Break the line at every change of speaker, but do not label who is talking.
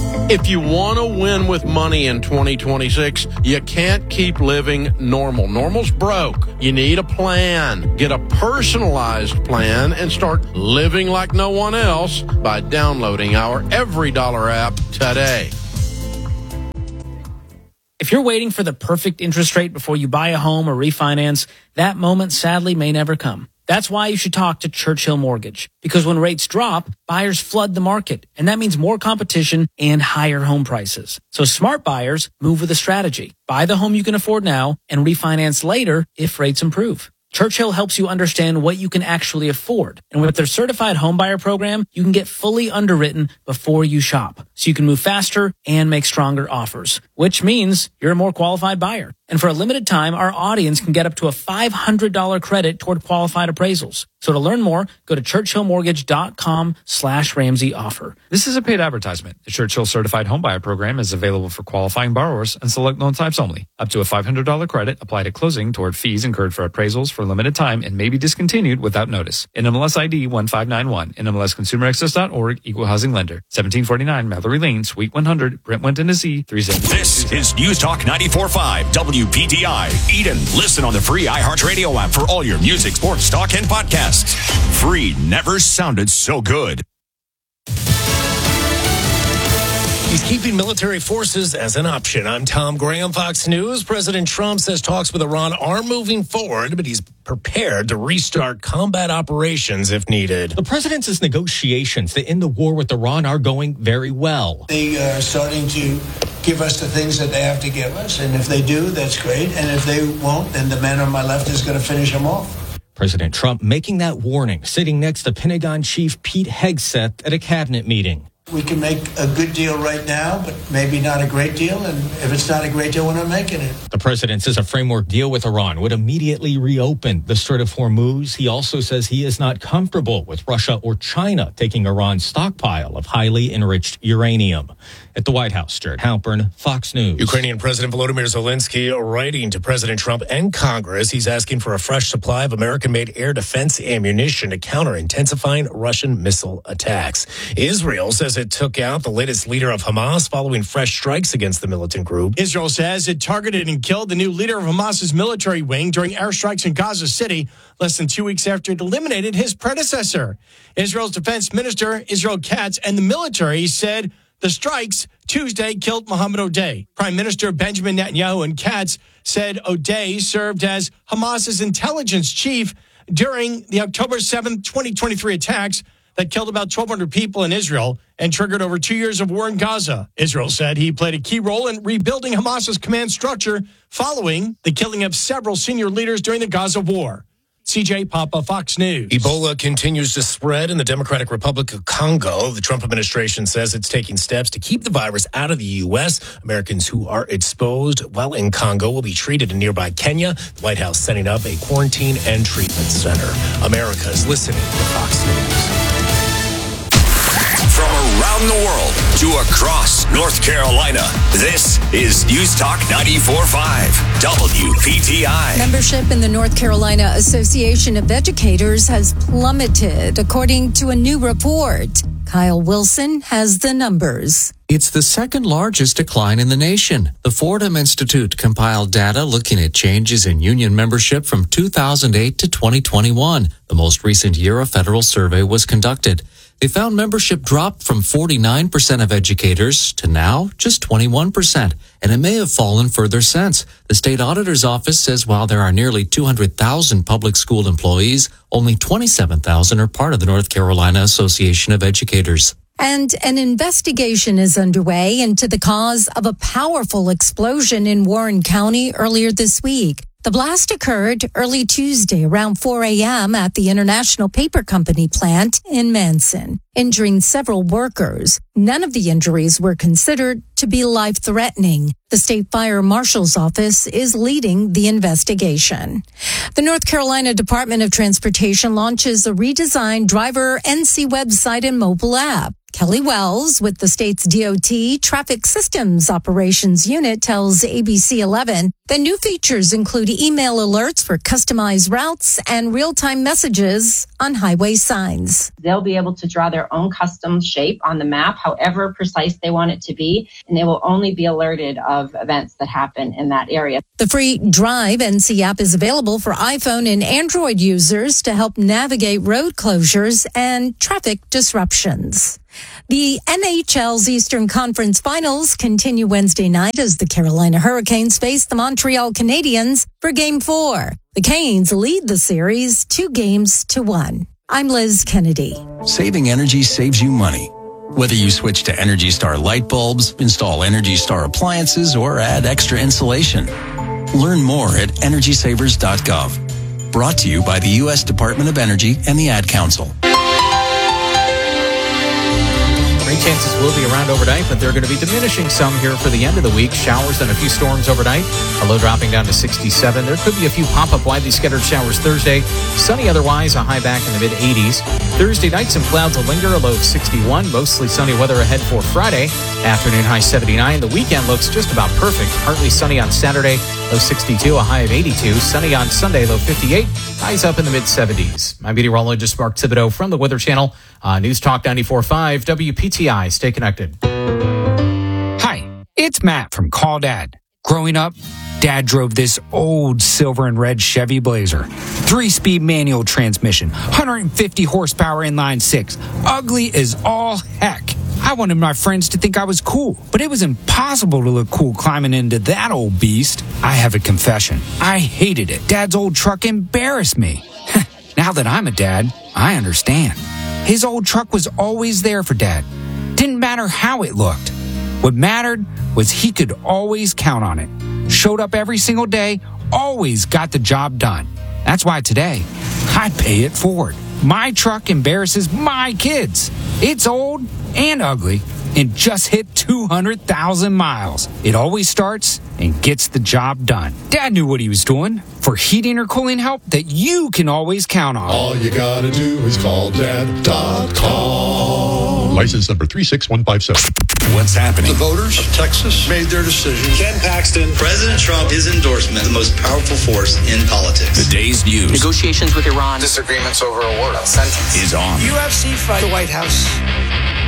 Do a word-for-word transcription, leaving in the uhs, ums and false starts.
If you want to win with money in twenty twenty-six, you can't keep living normal. Normal's broke. You need a plan. Get a personalized plan and start living like no one else by downloading our Every Dollar app today.
If you're waiting for the perfect interest rate before you buy a home or refinance, that moment sadly may never come. That's why you should talk to Churchill Mortgage. Because when rates drop, buyers flood the market. And that means more competition and higher home prices. So smart buyers move with a strategy. Buy the home you can afford now and refinance later if rates improve. Churchill helps you understand what you can actually afford. And with their certified homebuyer program, you can get fully underwritten before you shop. So you can move faster and make stronger offers, which means you're a more qualified buyer. And for a limited time, our audience can get up to a five hundred dollars credit toward qualified appraisals. So to learn more, go to churchillmortgage.com slash Ramsey offer.
This is a paid advertisement. The Churchill Certified Homebuyer Program is available for qualifying borrowers and select loan types only. Up to a five hundred dollars credit applied at closing toward fees incurred for appraisals for a limited time and may be discontinued without notice. N M L S I D one five nine one. N M L S Consumer Access dot org. Equal Housing Lender. seventeen forty-nine Mallory Lane, Suite one hundred, Brentwood, Tennessee. three seven.
This is News Talk ninety-four point five W P T I. Eden. Listen on the free iHeartRadio app for all your music, sports, talk, and podcasts. Free never sounded so good.
He's keeping military forces as an option. I'm Tom Graham, Fox News. President Trump says talks with Iran are moving forward, but he's prepared to restart combat operations if needed.
The president's negotiations to end the war with Iran are going very well.
They are starting to give us the things that they have to give us, and if they do, that's great. And if they won't, then the man on my left is going to finish them off.
President Trump making that warning, sitting next to Pentagon Chief Pete Hegseth at a cabinet meeting.
We can make a good deal right now, but maybe not a great deal. And if it's not a great deal, we're not making it.
The president says a framework deal with Iran would immediately reopen the Strait of Hormuz. He also says he is not comfortable with Russia or China taking Iran's stockpile of highly enriched uranium. At the White House, Jared Halpern, Fox News.
Ukrainian President Volodymyr Zelensky writing to President Trump and Congress. He's asking for a fresh supply of American-made air defense ammunition to counter intensifying Russian missile attacks. Israel says it took out the latest leader of Hamas following fresh strikes against the militant group.
Israel says it targeted and killed the new leader of Hamas's military wing during airstrikes in Gaza City, less than two weeks after it eliminated his predecessor. Israel's defense minister, Israel Katz, and the military said the strikes Tuesday killed Mohammed O'Day. Prime Minister Benjamin Netanyahu and Katz said O'Day served as Hamas's intelligence chief during the October seventh, twenty twenty-three attacks that killed about twelve hundred people in Israel and triggered over two years of war in Gaza. Israel said he played a key role in rebuilding Hamas's command structure following the killing of several senior leaders during the Gaza war. C J Papa, Fox News.
Ebola continues to spread in the Democratic Republic of Congo. The Trump administration says it's taking steps to keep the virus out of the U S. Americans who are exposed while in Congo will be treated in nearby Kenya. The White House setting up a quarantine and treatment center. America is listening to Fox News.
From around the world to across North Carolina, this is News Talk ninety-four point five W P T I.
Membership in the North Carolina Association of Educators has plummeted, according to a new report. Kyle Wilson has the numbers.
It's the second largest decline in the nation. The Fordham Institute compiled data looking at changes in union membership from two thousand eight to twenty twenty-one, the most recent year a federal survey was conducted. They found membership dropped from forty-nine percent of educators to now just twenty-one percent, and it may have fallen further since. The state auditor's office says while there are nearly two hundred thousand public school employees, only twenty-seven thousand are part of the North Carolina Association of Educators.
And an investigation is underway into the cause of a powerful explosion in Warren County earlier this week. The blast occurred early Tuesday around four a.m. at the International Paper Company plant in Manson, injuring several workers. None of the injuries were considered to be life-threatening. The State Fire Marshal's Office is leading the investigation. The North Carolina Department of Transportation launches a redesigned driver N C website and mobile app. Kelly Wells with the state's D O T Traffic Systems Operations Unit tells A B C eleven the new features include email alerts for customized routes and real-time messages on highway signs.
They'll be able to draw their own custom shape on the map, however precise they want it to be, and they will only be alerted of events that happen in that area.
The free Drive N C app is available for iPhone and Android users to help navigate road closures and traffic disruptions. The N H L's Eastern Conference Finals continue Wednesday night as the Carolina Hurricanes face the Montreal Canadiens for Game four. The Canes lead the series two games to one. I'm Liz Kennedy.
Saving energy saves you money. Whether you switch to Energy Star light bulbs, install Energy Star appliances, or add extra insulation. Learn more at energy savers dot gov. Brought to you by the U S Department of Energy and the Ad Council.
Rain chances will be around overnight, but they're going to be diminishing some here for the end of the week. Showers and a few storms overnight. A low dropping down to sixty-seven. There could be a few pop-up widely scattered showers Thursday. Sunny otherwise, a high back in the mid-eighties. Thursday night, some clouds will linger, a low of sixty-one. Mostly sunny weather ahead for Friday. Afternoon high seventy-nine. The weekend looks just about perfect. Partly sunny on Saturday, low sixty-two, a high of eighty-two. Sunny on Sunday, low fifty-eight. Highs up in the mid-seventies. I'm meteorologist Mark Thibodeau from the Weather Channel. Uh, News Talk ninety-four point five W P T I. Stay connected.
Hi, it's Matt from Call Dad. Growing up, Dad drove this old silver and red Chevy Blazer. Three-speed manual transmission, one hundred fifty horsepower inline six. Ugly as all heck. I wanted my friends to think I was cool, but it was impossible to look cool climbing into that old beast. I have a confession. I hated it. Dad's old truck embarrassed me. Now that I'm a dad, I understand. His old truck was always there for Dad. Didn't matter how it looked. What mattered was he could always count on it. Showed up every single day, always got the job done. That's why today, I pay it forward. My truck embarrasses my kids. It's old and ugly and just hit two hundred thousand miles. It always starts and gets the job done. Dad knew what he was doing. For heating or cooling help that you can always count on.
All you gotta do is call dad dot com.
License number three six one five seven.
What's happening?
The voters of Texas made their decision.
Ken Paxton. President Trump, his endorsement, the most powerful force in politics.
The day's news.
Negotiations with Iran.
Disagreements over a word. Sentence.
Is on.
U F C fight. The White House